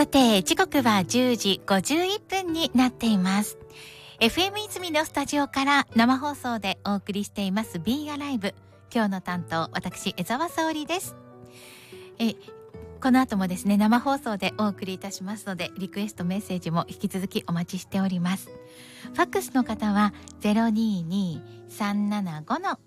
さて時刻は10時51分になっています。 FM 泉のスタジオから生放送でお送りしています Be Alive。 今日の担当私江澤沙織です。この後もですね生放送でお送りいたしますので、リクエストメッセージも引き続きお待ちしております。ファックスの方は 022-375